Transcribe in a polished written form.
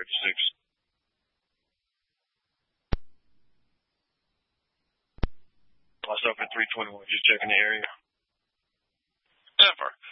36. Myself at 321, just checking the area. Denver.